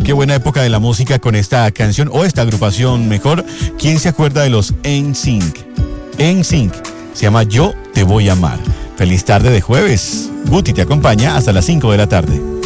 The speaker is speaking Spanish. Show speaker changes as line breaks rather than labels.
Qué buena época de la música con esta canción o esta agrupación mejor. ¿Quién se acuerda de los NSYNC? NSYNC se llama Yo Te Voy a Amar. Feliz tarde de jueves. Guti te acompaña hasta las 5 de la tarde.